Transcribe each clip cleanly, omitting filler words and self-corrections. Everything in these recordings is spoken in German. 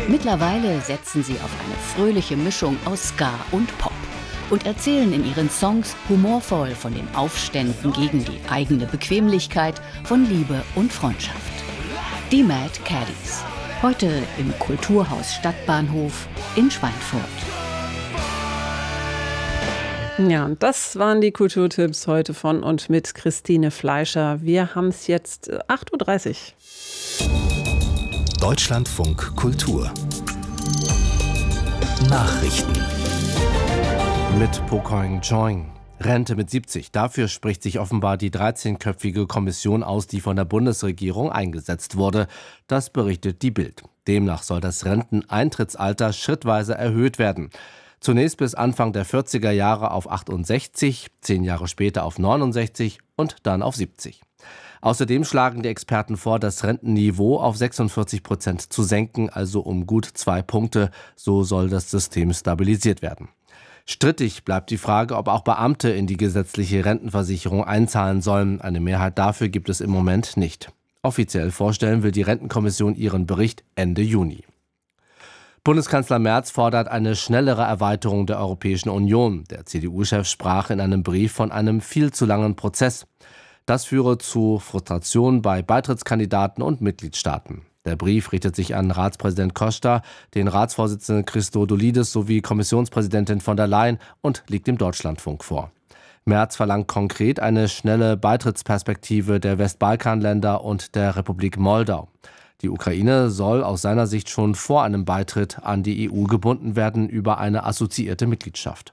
Mittlerweile setzen sie auf eine fröhliche Mischung aus Ska und Pop und erzählen in ihren Songs humorvoll von den Aufständen gegen die eigene Bequemlichkeit, von Liebe und Freundschaft. Die Mad Caddies. Heute im Kulturhaus Stadtbahnhof in Schweinfurt. Ja, und das waren die Kulturtipps heute von und mit Christine Fleischer. Wir haben es jetzt 8.30 Uhr. Deutschlandfunk Kultur. Nachrichten. Mit Pokoing Joing. Rente mit 70. Dafür spricht sich offenbar die 13-köpfige Kommission aus, die von der Bundesregierung eingesetzt wurde. Das berichtet die Bild. Demnach soll das Renteneintrittsalter schrittweise erhöht werden. Zunächst bis Anfang der 40er Jahre auf 68, 10 Jahre später auf 69 und dann auf 70. Außerdem schlagen die Experten vor, das Rentenniveau auf 46% zu senken, also um gut 2 Punkte. So soll das System stabilisiert werden. Strittig bleibt die Frage, ob auch Beamte in die gesetzliche Rentenversicherung einzahlen sollen. Eine Mehrheit dafür gibt es im Moment nicht. Offiziell vorstellen will die Rentenkommission ihren Bericht Ende Juni. Bundeskanzler Merz fordert eine schnellere Erweiterung der Europäischen Union. Der CDU-Chef sprach in einem Brief von einem viel zu langen Prozess. Das führe zu Frustration bei Beitrittskandidaten und Mitgliedstaaten. Der Brief richtet sich an Ratspräsident Costa, den Ratsvorsitzenden Christodoulidis sowie Kommissionspräsidentin von der Leyen und liegt dem Deutschlandfunk vor. Merz verlangt konkret eine schnelle Beitrittsperspektive der Westbalkanländer und der Republik Moldau. Die Ukraine soll aus seiner Sicht schon vor einem Beitritt an die EU gebunden werden über eine assoziierte Mitgliedschaft.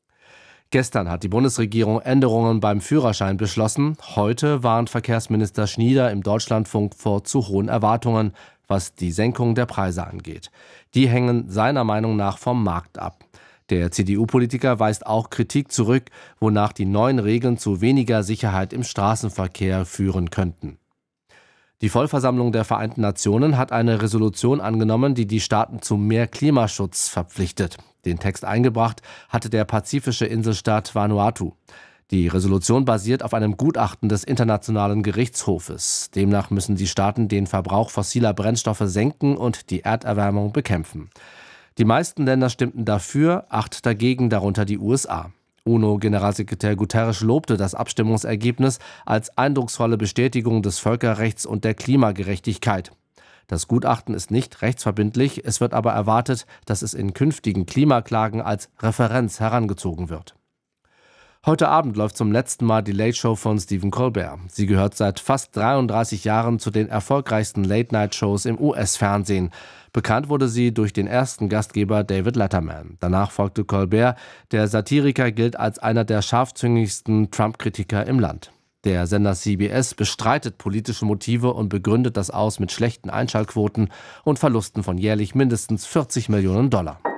Gestern hat die Bundesregierung Änderungen beim Führerschein beschlossen. Heute warnt Verkehrsminister Schnieder im Deutschlandfunk vor zu hohen Erwartungen, was die Senkung der Preise angeht. Die hängen seiner Meinung nach vom Markt ab. Der CDU-Politiker weist auch Kritik zurück, wonach die neuen Regeln zu weniger Sicherheit im Straßenverkehr führen könnten. Die Vollversammlung der Vereinten Nationen hat eine Resolution angenommen, die die Staaten zu mehr Klimaschutz verpflichtet. Den Text eingebracht hatte der pazifische Inselstaat Vanuatu. Die Resolution basiert auf einem Gutachten des Internationalen Gerichtshofes. Demnach müssen die Staaten den Verbrauch fossiler Brennstoffe senken und die Erderwärmung bekämpfen. Die meisten Länder stimmten dafür, 8 dagegen, darunter die USA. UNO-Generalsekretär Guterres lobte das Abstimmungsergebnis als eindrucksvolle Bestätigung des Völkerrechts und der Klimagerechtigkeit. Das Gutachten ist nicht rechtsverbindlich, es wird aber erwartet, dass es in künftigen Klimaklagen als Referenz herangezogen wird. Heute Abend läuft zum letzten Mal die Late Show von Stephen Colbert. Sie gehört seit fast 33 Jahren zu den erfolgreichsten Late-Night-Shows im US-Fernsehen. Bekannt wurde sie durch den ersten Gastgeber David Letterman. Danach folgte Colbert. Der Satiriker gilt als einer der scharfzüngigsten Trump-Kritiker im Land. Der Sender CBS bestreitet politische Motive und begründet das aus mit schlechten Einschaltquoten und Verlusten von jährlich mindestens $40 Millionen.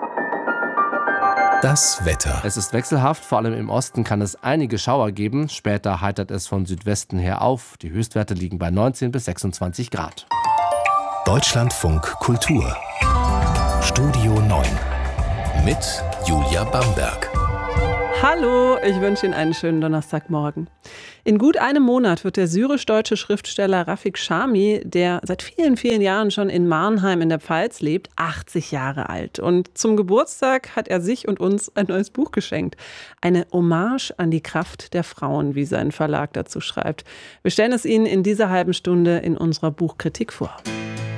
Das Wetter. Es ist wechselhaft, vor allem im Osten kann es einige Schauer geben. Später heitert es von Südwesten her auf. Die Höchstwerte liegen bei 19 bis 26 Grad. Deutschlandfunk Kultur. Studio 9. Mit Julia Bamberg. Hallo, ich wünsche Ihnen einen schönen Donnerstagmorgen. In gut einem Monat wird der syrisch-deutsche Schriftsteller Rafik Chami, der seit vielen, vielen Jahren schon in Marnheim in der Pfalz lebt, 80 Jahre alt. Und zum Geburtstag hat er sich und uns ein neues Buch geschenkt. Eine Hommage an die Kraft der Frauen, wie sein Verlag dazu schreibt. Wir stellen es Ihnen in dieser halben Stunde in unserer Buchkritik vor.